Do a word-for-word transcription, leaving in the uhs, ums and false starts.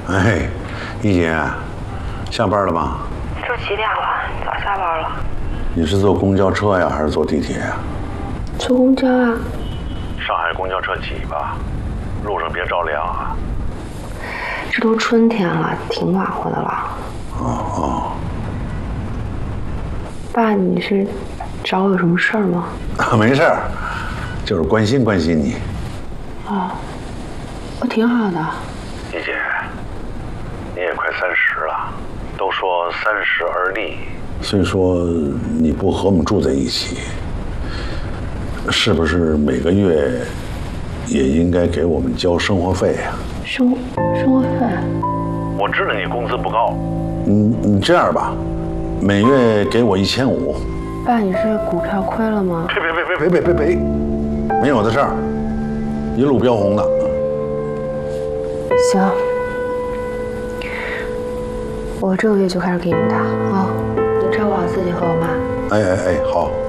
哎，一姐，下班了吗？ 都几点了？早下班了。 你是坐公交车呀，还是坐地铁呀？ 坐公交啊。 上海公交车挤吧，路上别着凉啊。 这都春天了，挺暖和的了。 哦哦。 爸，你是找我有什么事儿吗？ 没事儿，就是关心关心你。 哦，我挺好的。 一姐，你也快三十了，都说三十而立。虽说你不和我们住在一起，是不是每个月也应该给我们交生活费呀？ 生生活费？ 我知道你工资不高，你你这样吧，每月给我一千五。 爸，你是股票亏了吗？ 别别别别别别别别，没有的事儿，一路飙红的。 行，我这个月就开始给你打啊，你照顾好自己和我妈。 哎哎哎，好。